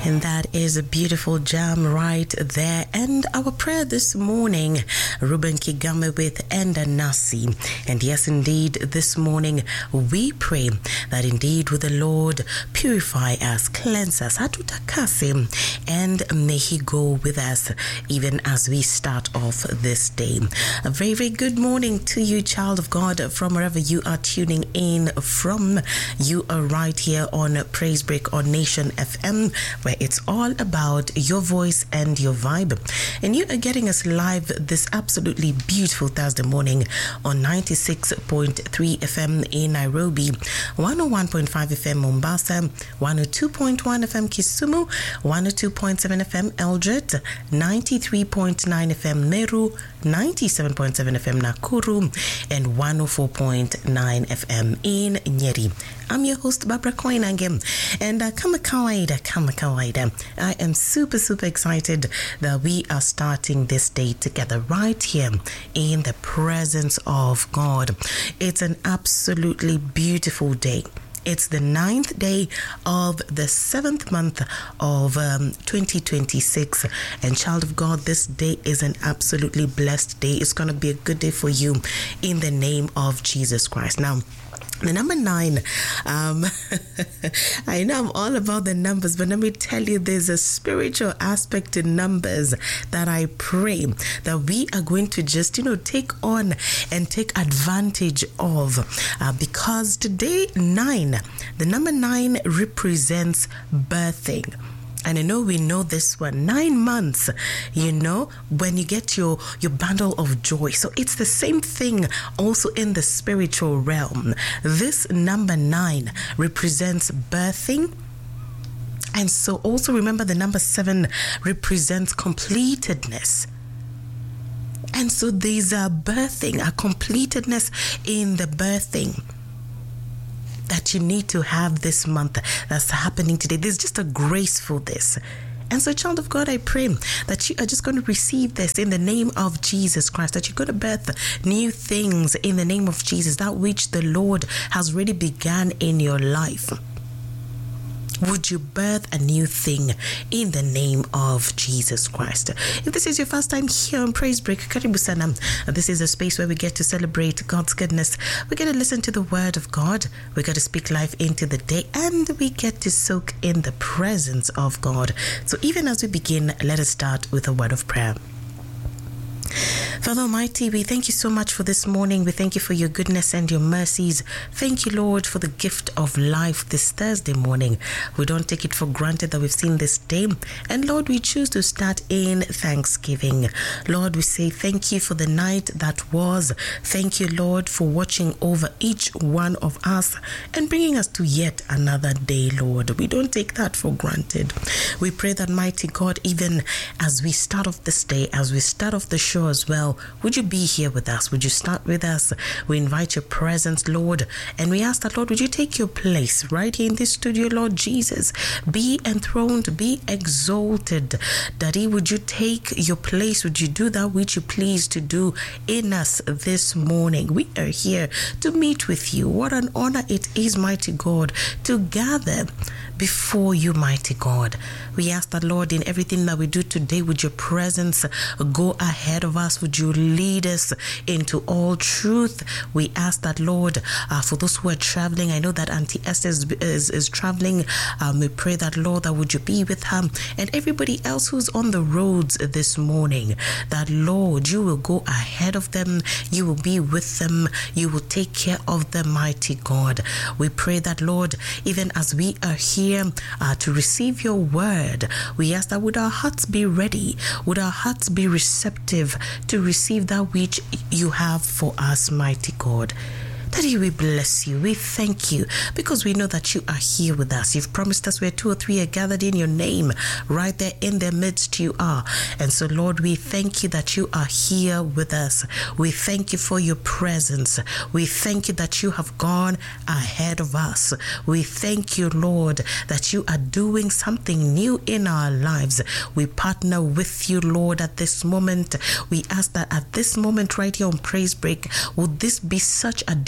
And that is a beautiful jam right there. And our prayer this morning, Ruben Kigame with Enda Nasi. And yes, indeed, this morning we pray that indeed will the Lord purify us, cleanse us, hatutakase, and may He go with us even as we start off this day. A very, very good morning to you, child of God, from wherever you are tuning in from. You are right here on Praise Break on Nation FM, where it's all about your voice and your vibe. And you are getting us live this absolutely beautiful Thursday morning on 96.3 FM in Nairobi, 101.5 FM Mombasa, 102.1 FM Kisumu, 102.7 FM Eldoret, 93.9 FM Meru, 97.7 FM Nakuru, and 104.9 FM in Nyeri. I'm your host, Barbara Koinange, and kama kawaida, I am super excited that we are starting this day together right here in the presence of God. It's an absolutely beautiful day. It's the 9th day of the 7th month of 2026. And child of God, this day is an absolutely blessed day. It's going to be a good day for you in the name of Jesus Christ. Now, the number 9, I know I'm all about the numbers, but let me tell you, there's a spiritual aspect to numbers that I pray that we are going to just, take on and take advantage of. Because today, 9, the number 9 represents birthing. And I know we know this one, 9 months, when you get your bundle of joy. So it's the same thing also in the spiritual realm. This number 9 represents birthing. And so also remember the number 7 represents completedness. And so there's a birthing, a completedness in the birthing that you need to have this month that's happening today. There's just a grace for this. And so, child of God, I pray that you are just going to receive this in the name of Jesus Christ, that you're going to birth new things in the name of Jesus, that which the Lord has already begun in your life. Would you birth a new thing in the name of Jesus Christ? If this is your first time here on Praise Break, Karibu Sana. This is a space where we get to celebrate God's goodness. We get to listen to the word of God. We get to speak life into the day, and we get to soak in the presence of God. So even as we begin, let us start with a word of prayer. Father Almighty, we thank you so much for this morning. We thank you for your goodness and your mercies. Thank you, Lord, for the gift of life this Thursday morning. We don't take it for granted that we've seen this day. And Lord, we choose to start in thanksgiving. Lord, we say thank you for the night that was. Thank you, Lord, for watching over each one of us and bringing us to yet another day, Lord. We don't take that for granted. We pray that, mighty God, even as we start off this day, as we start off the show as well, would you be here with us? Would you start with us? We invite your presence, Lord, and we ask that, Lord, would you take your place right here in this studio, Lord Jesus? Be enthroned, be exalted. Daddy, would you take your place? Would you do that which you please to do in us this morning? We are here to meet with you. What an honor it is, mighty God, to gather before you, mighty God. We ask that, Lord, in everything that we do today, would your presence go ahead of us? Would you lead us into all truth? We ask that, Lord, for those who are traveling, I know that Auntie Esther is traveling. We pray that, Lord, that would you be with her and everybody else who's on the roads this morning, that, Lord, you will go ahead of them. You will be with them. You will take care of them, mighty God. We pray that, Lord, even as we are here to receive your word, we ask that would our hearts be ready, would our hearts be receptive to receive that which you have for us, mighty God. Daddy, we bless you. We thank you because we know that you are here with us. You've promised us where 2 or 3 are gathered in your name, right there in their midst you are. And so, Lord, we thank you that you are here with us. We thank you for your presence. We thank you that you have gone ahead of us. We thank you, Lord, that you are doing something new in our lives. We partner with you, Lord, at this moment. We ask that at this moment right here on Praise Break, would this be such a divine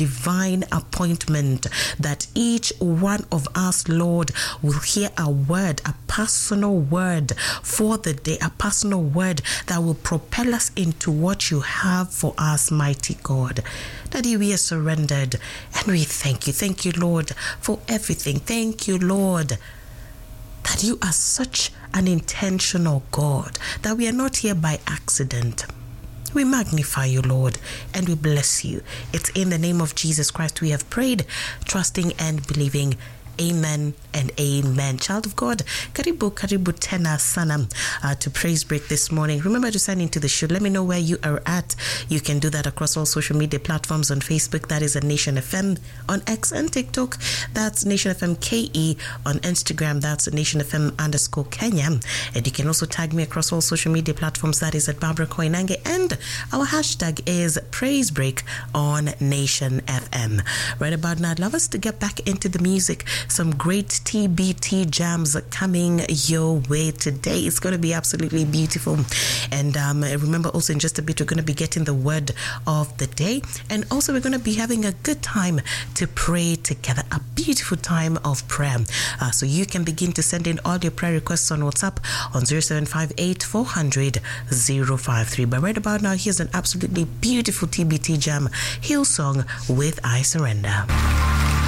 divine appointment that each one of us, Lord, will hear a word, a personal word for the day, a personal word that will propel us into what you have for us, mighty God. Daddy, we are surrendered and we thank you. Thank you, Lord, for everything. Thank you, Lord, that you are such an intentional God, that we are not here by accident. We magnify you, Lord, and we bless you. It's in the name of Jesus Christ we have prayed, trusting and believing. Amen and amen. Child of God, karibu tena sana to Praise Break this morning. Remember to sign into the show. Let me know where you are at. You can do that across all social media platforms. On Facebook, that is at Nation FM. On X and TikTok, that's Nation FM KE. On Instagram, that's Nation FM _Kenya. And you can also tag me across all social media platforms. That is at Barbara Koinange. And our hashtag is Praise Break on Nation FM. Right about now, I'd love us to get back into the music. Some great TBT jams coming your way today. It's going to be absolutely beautiful. And remember also in just a bit, we're going to be getting the word of the day. And also we're going to be having a good time to pray together. A beautiful time of prayer. So you can begin to send in all your prayer requests on WhatsApp on 0758 400 053. But right about now, here's an absolutely beautiful TBT jam, Hillsong with I Surrender.